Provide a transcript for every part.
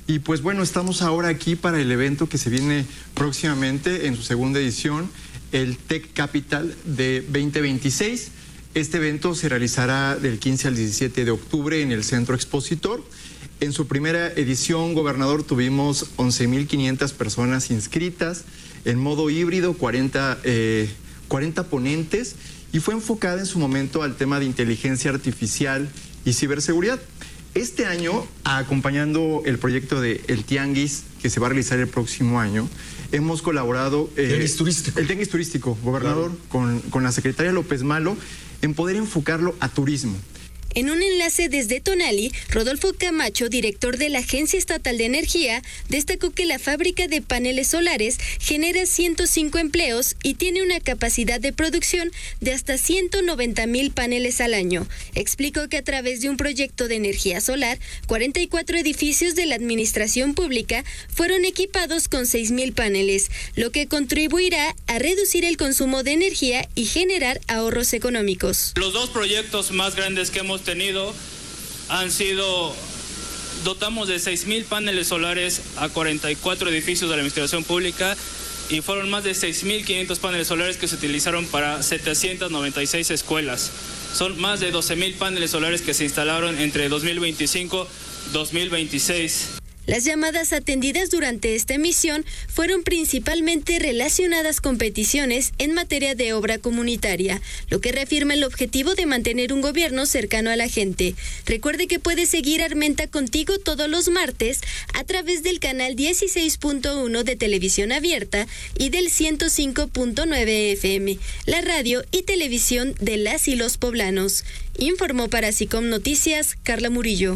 Y pues bueno, estamos ahora aquí para el evento que se viene próximamente en su segunda edición, el Tech Capital de 2026. Este evento se realizará del 15 al 17 de octubre en el Centro Expositor. En su primera edición, gobernador, tuvimos 11,500 personas inscritas en modo híbrido, 40 ponentes, y fue enfocada en su momento al tema de inteligencia artificial y ciberseguridad. Este año, acompañando el proyecto de El Tianguis, que se va a realizar el próximo año, hemos colaborado... Tianguis turístico. El Tianguis turístico, gobernador, claro, con la secretaria López Malo, en poder enfocarlo a turismo. En un enlace desde Tonali, Rodolfo Camacho, director de la Agencia Estatal de Energía, destacó que la fábrica de paneles solares genera 105 empleos y tiene una capacidad de producción de hasta 190,000 paneles al año. Explicó que a través de un proyecto de energía solar, 44 edificios de la administración pública fueron equipados con 6,000 paneles, lo que contribuirá a reducir el consumo de energía y generar ahorros económicos. Los dos proyectos más grandes que hemos tenido han sido, dotamos de 6,000 paneles solares a 44 edificios de la administración pública y fueron más de 6,500 paneles solares que se utilizaron para 796 escuelas. Son más de 12,000 paneles solares que se instalaron entre 2025 y 2026. Las llamadas atendidas durante esta emisión fueron principalmente relacionadas con peticiones en materia de obra comunitaria, lo que reafirma el objetivo de mantener un gobierno cercano a la gente. Recuerde que puede seguir Armenta Contigo todos los martes a través del canal 16.1 de Televisión Abierta y del 105.9 FM, la radio y televisión de las y los poblanos. Informó para SICOM Noticias, Carla Murillo.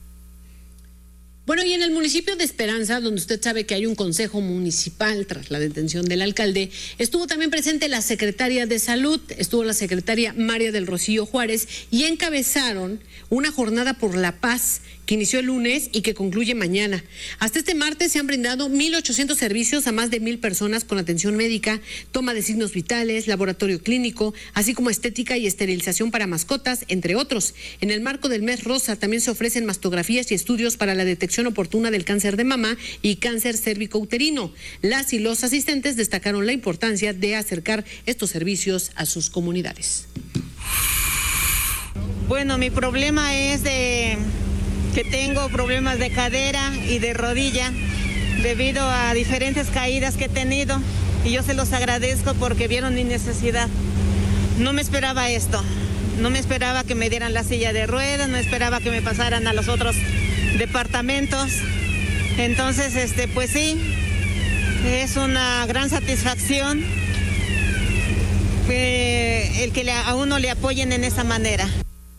Bueno, y en el municipio de Esperanza, donde usted sabe que hay un consejo municipal tras la detención del alcalde, estuvo también presente la secretaria de Salud, estuvo la secretaria María del Rocío Juárez, y encabezaron una jornada por la paz que inició el lunes y que concluye mañana. Hasta este martes se han brindado 1,800 servicios a más de 1,000 personas con atención médica, toma de signos vitales, laboratorio clínico, así como estética y esterilización para mascotas, entre otros. En el marco del mes rosa también se ofrecen mastografías y estudios para la detección oportuna del cáncer de mama y cáncer cérvico-uterino. Las y los asistentes destacaron la importancia de acercar estos servicios a sus comunidades. Bueno, mi problema es que tengo problemas de cadera y de rodilla debido a diferentes caídas que he tenido y yo se los agradezco porque vieron mi necesidad. No me esperaba esto, no me esperaba que me dieran la silla de ruedas, no esperaba que me pasaran a los otros departamentos. Entonces, pues sí, es una gran satisfacción el que a uno le apoyen en esa manera.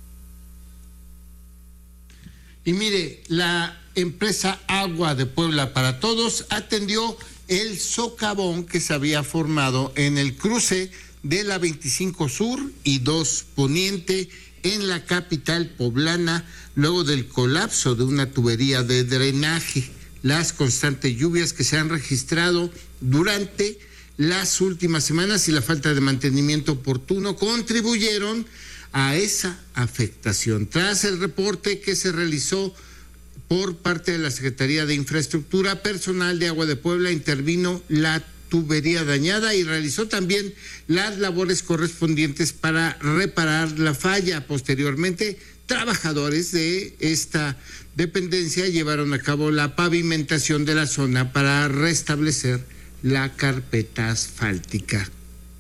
Y mire, la empresa Agua de Puebla para Todos atendió el socavón que se había formado en el cruce de la 25 Sur y 2 Poniente en la capital poblana, luego del colapso de una tubería de drenaje. Las constantes lluvias que se han registrado durante las últimas semanas y la falta de mantenimiento oportuno contribuyeron a esa afectación. Tras el reporte que se realizó por parte de la Secretaría de Infraestructura, personal de Agua de Puebla intervino la tubería dañada y realizó también las labores correspondientes para reparar la falla. Posteriormente, trabajadores de esta dependencia llevaron a cabo la pavimentación de la zona para restablecer la carpeta asfáltica.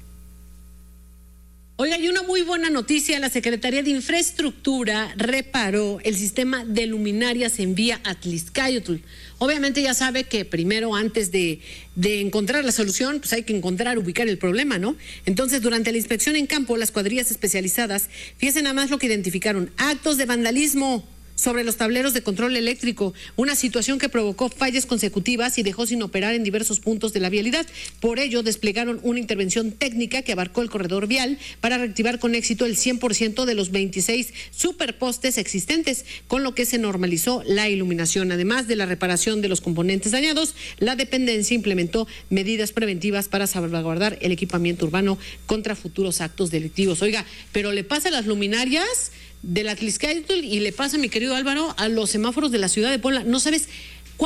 Oiga, y una muy buena noticia, la Secretaría de Infraestructura reparó el sistema de luminarias en vía Atlixcáyotl. Obviamente ya sabe que primero, antes de encontrar la solución, pues hay que ubicar el problema, ¿no? Entonces, durante la inspección en campo, las cuadrillas especializadas, fíjense nada más lo que identificaron: actos de vandalismo sobre los tableros de control eléctrico, una situación que provocó fallas consecutivas y dejó sin operar en diversos puntos de la vialidad. Por ello, desplegaron una intervención técnica que abarcó el corredor vial para reactivar con éxito el 100% de los 26 superpostes existentes, con lo que se normalizó la iluminación. Además de la reparación de los componentes dañados, la dependencia implementó medidas preventivas para salvaguardar el equipamiento urbano contra futuros actos delictivos. Oiga, pero le pasa a las luminarias de la Atlixcáyotl y le pasa, mi querido Álvaro, a los semáforos de la ciudad de Puebla. No sabes